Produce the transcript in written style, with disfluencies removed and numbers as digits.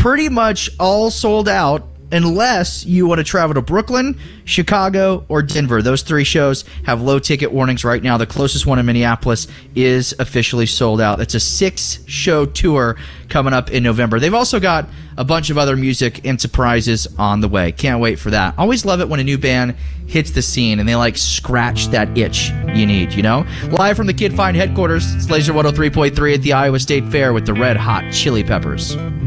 pretty much all sold out unless you want to travel to Brooklyn, Chicago, or Denver. Those 3 shows have low ticket warnings right now. The closest one in Minneapolis is officially sold out. It's a 6-show tour coming up in November. They've also got a bunch of other music and surprises on the way. Can't wait for that. Always love it when a new band hits the scene and they like scratch that itch you need, you know? Live from the Kid Find headquarters, it's Laser 103.3 at the Iowa State Fair with the Red Hot Chili Peppers.